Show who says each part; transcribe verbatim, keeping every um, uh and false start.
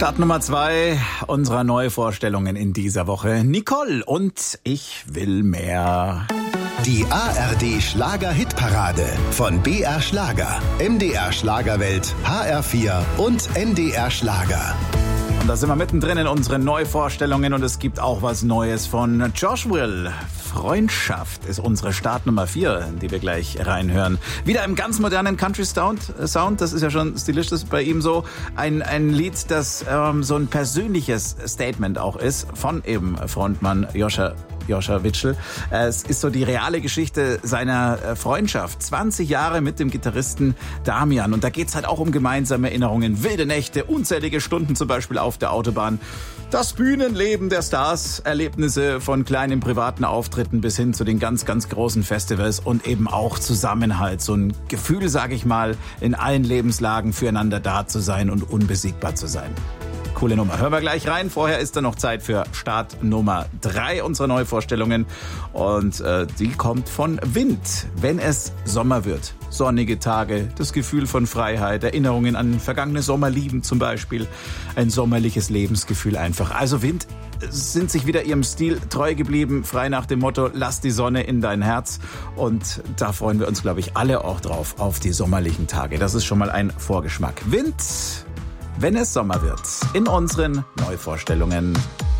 Speaker 1: Start Nummer zwei unserer Neuvorstellungen in dieser Woche. Nicole und Ich will mehr.
Speaker 2: Die A R D Schlager-Hitparade von B R Schlager, M D R Schlagerwelt, H R vier und N D R Schlager.
Speaker 1: Und da sind wir mittendrin in unseren Neuvorstellungen und es gibt auch was Neues von Josh Will. Freundschaft ist unsere Start Nummer vier, die wir gleich reinhören. Wieder im ganz modernen Country-Sound, Sound, das ist ja schon stilistisch bei ihm so. Ein, ein Lied, das ähm, so ein persönliches Statement auch ist von eben Frontmann Joscha Joscha Witschel. Es ist so die reale Geschichte seiner Freundschaft. zwanzig Jahre mit dem Gitarristen Damian. Und da geht's halt auch um gemeinsame Erinnerungen, wilde Nächte, unzählige Stunden zum Beispiel auf der Autobahn. Das Bühnenleben der Stars, Erlebnisse von kleinen privaten Auftritten bis hin zu den ganz, ganz großen Festivals und eben auch Zusammenhalt. So ein Gefühl, sag ich mal, in allen Lebenslagen füreinander da zu sein und unbesiegbar zu sein. Coole Nummer. Hören wir gleich rein. Vorher ist dann noch Zeit für Start Nummer drei unserer Neuvorstellungen. Und äh, die kommt von Wind. Wenn es Sommer wird. Sonnige Tage, das Gefühl von Freiheit, Erinnerungen an vergangene Sommerlieben zum Beispiel. Ein sommerliches Lebensgefühl einfach. Also Wind sind sich wieder ihrem Stil treu geblieben. Frei nach dem Motto, lass die Sonne in dein Herz. Und da freuen wir uns, glaube ich, alle auch drauf, auf die sommerlichen Tage. Das ist schon mal ein Vorgeschmack. Wind, wenn es Sommer wird, in unseren Neuvorstellungen.